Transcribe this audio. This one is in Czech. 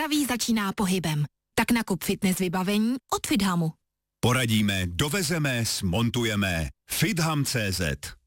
zdraví začíná pohybem. Tak nakup fitness vybavení od Fithamu. Poradíme, dovezeme, smontujeme. Fitham.cz